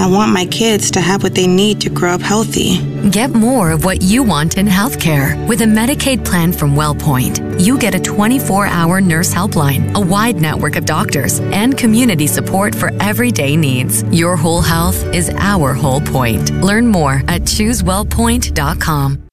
I want my kids to have what they need to grow up healthy. Get more of what you want in healthcare with a Medicaid plan from WellPoint. You get a 24-hour nurse helpline, a wide network of doctors, and community support for everyday needs. Your whole health is our whole point. Learn more at ChooseWellPoint.com.